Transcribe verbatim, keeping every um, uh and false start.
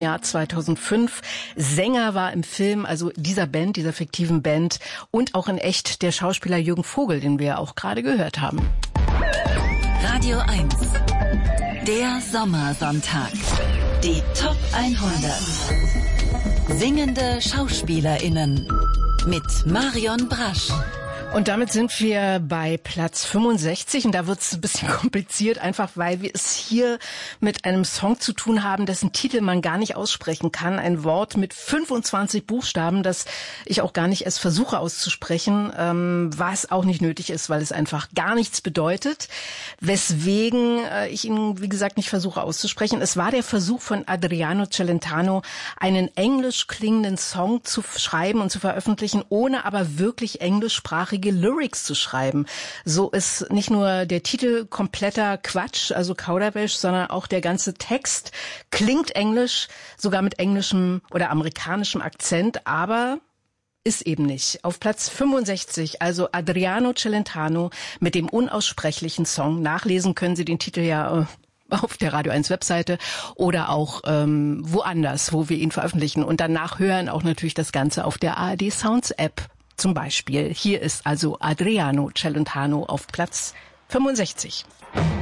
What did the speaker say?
Jahr zweitausendfünf. Sänger war im Film, also dieser Band, dieser fiktiven Band, und auch in echt der Schauspieler Jürgen Vogel, den wir auch gerade gehört haben. Radio eins, der Sommersonntag. Die Top hundert. Singende SchauspielerInnen mit Marion Brasch. Und damit sind wir bei Platz fünfundsechzig, und da wird es ein bisschen kompliziert, einfach weil wir es hier mit einem Song zu tun haben, dessen Titel man gar nicht aussprechen kann. Ein Wort mit fünfundzwanzig Buchstaben, das ich auch gar nicht erst versuche auszusprechen, ähm, was auch nicht nötig ist, weil es einfach gar nichts bedeutet. Weswegen äh, ich ihn, wie gesagt, nicht versuche auszusprechen. Es war der Versuch von Adriano Celentano, einen englisch klingenden Song zu schreiben und zu veröffentlichen, ohne aber wirklich englischsprachige Lyrics zu schreiben. So ist nicht nur der Titel kompletter Quatsch, also Kauderwelsch, sondern auch der ganze Text klingt englisch, sogar mit englischem oder amerikanischem Akzent, aber ist eben nicht. Auf Platz fünfundsechzig, also Adriano Celentano mit dem unaussprechlichen Song. Nachlesen können Sie den Titel ja auf der Radio eins Webseite oder auch ähm, woanders, wo wir ihn veröffentlichen. Und danach hören auch natürlich das Ganze auf der A R D Sounds App. Zum Beispiel. Hier ist also Adriano Celentano auf Platz fünfundsechzig.